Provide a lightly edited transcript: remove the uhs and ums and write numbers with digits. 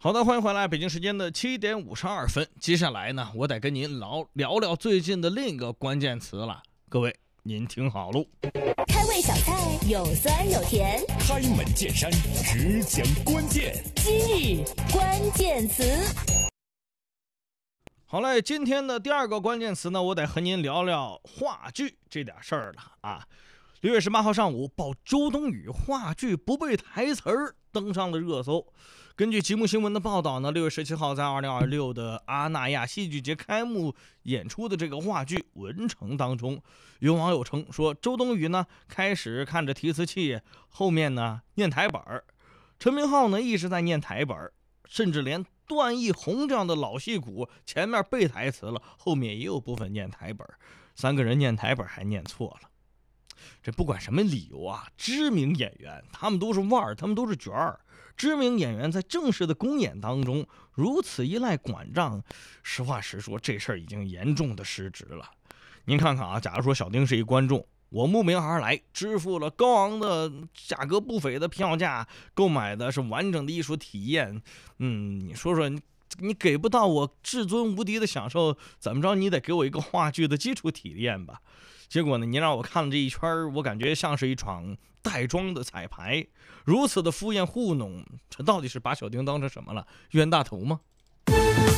好的，欢迎回来，北京时间的7:52。接下来呢，我得跟您聊聊最近的另一个关键词了。各位，您听好喽。 开胃小菜有酸有甜， 开门见山，只讲关键。 今日关键词。 好嘞，今天的第二个关键词呢，我得和您聊聊话剧这点事儿了啊。6月18号上午，报周冬雨话剧不背台词儿登上了热搜。根据极目新闻的报道呢，6月17号在2026的阿那亚戏剧节开幕演出的这个话剧《文城》当中，有网友称说，周冬雨呢开始看着提词器，后面呢念台本儿，陈明昊呢一直在念台本儿，甚至连段奕宏这样的老戏骨前面背台词了，后面也有部分念台本，三个人念台本还念错了。这不管什么理由啊，知名演员他们都是腕儿，他们都是角儿。知名演员在正式的公演当中如此依赖管账，实话实说，这事儿已经严重的失职了。您看看啊，假如说小丁是一观众，我慕名而来，支付了高昂的价格不菲的票价，购买的是完整的艺术体验，你说说你给不到我至尊无敌的享受，怎么着你得给我一个话剧的基础体验吧。结果呢，你让我看了这一圈，我感觉像是一场带妆的彩排，如此的敷衍糊弄，这到底是把小丁当成什么了？冤大头吗？